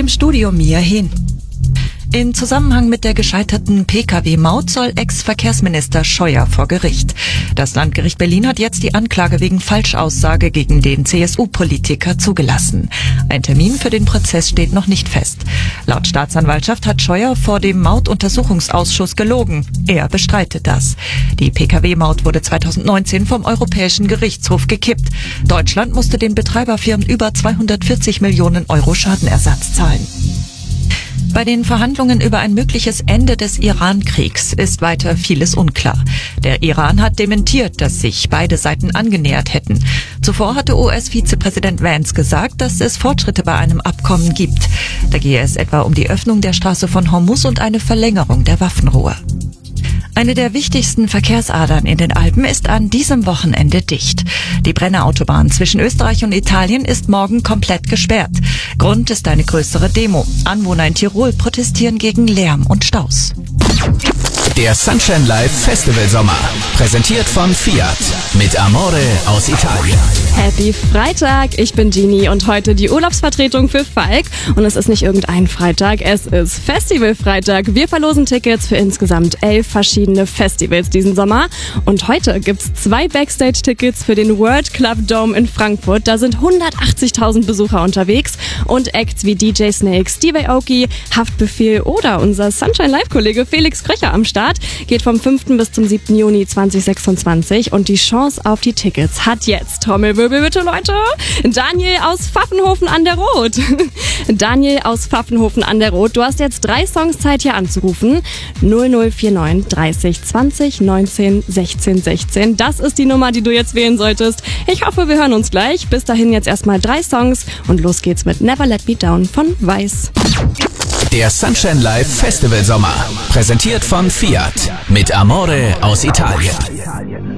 Im Studio Mia Hehn. In Zusammenhang mit der gescheiterten Pkw-Maut soll Ex-Verkehrsminister Scheuer vor Gericht. Das Landgericht Berlin hat jetzt die Anklage wegen Falschaussage gegen den CSU-Politiker zugelassen. Ein Termin für den Prozess steht noch nicht fest. Laut Staatsanwaltschaft hat Scheuer vor dem Mautuntersuchungsausschuss gelogen. Er bestreitet das. Die Pkw-Maut wurde 2019 vom Europäischen Gerichtshof gekippt. Deutschland musste den Betreiberfirmen über 240 Millionen Euro Schadenersatz zahlen. Bei den Verhandlungen über ein mögliches Ende des Iran-Kriegs ist weiter vieles unklar. Der Iran hat dementiert, dass sich beide Seiten angenähert hätten. Zuvor hatte US-Vizepräsident Vance gesagt, dass es Fortschritte bei einem Abkommen gibt. Da gehe es etwa um die Öffnung der Straße von Hormuz und eine Verlängerung der Waffenruhe. Eine der wichtigsten Verkehrsadern in den Alpen ist an diesem Wochenende dicht. Die Brennerautobahn zwischen Österreich und Italien ist morgen komplett gesperrt. Grund ist eine größere Demo. Anwohner in Tirol protestieren gegen Lärm und Staus. Der Sunshine Live Festival Sommer, präsentiert von Fiat, mit Amore aus Italien. Happy Freitag, ich bin Gini und heute die Urlaubsvertretung für Falk. Und es ist nicht irgendein Freitag, es ist Festivalfreitag. Wir verlosen Tickets für insgesamt 11 verschiedene Festivals diesen Sommer. Und heute gibt's 2 Backstage-Tickets für den World Club Dome in Frankfurt. Da sind 180.000 Besucher unterwegs und Acts wie DJ Snake, Steve Aoki, Haftbefehl oder unser Sunshine Live-Kollege Felix Kröcher am Start. Geht vom 5. bis zum 7. Juni 2026 und die Chance auf die Tickets hat jetzt, Trommelwirbel bitte Leute, Daniel aus Pfaffenhofen an der Rot. Daniel aus Pfaffenhofen an der Rot, du hast jetzt 3 Songs Zeit hier anzurufen. 0049 30 20 19 16 16. Das ist die Nummer, die du jetzt wählen solltest. Ich hoffe, wir hören uns gleich. Bis dahin jetzt erstmal 3 Songs und los geht's mit Never Let Me Down von Weiß. Der Sunshine Live Festival Sommer, präsentiert von Fiat, mit Amore aus Italien.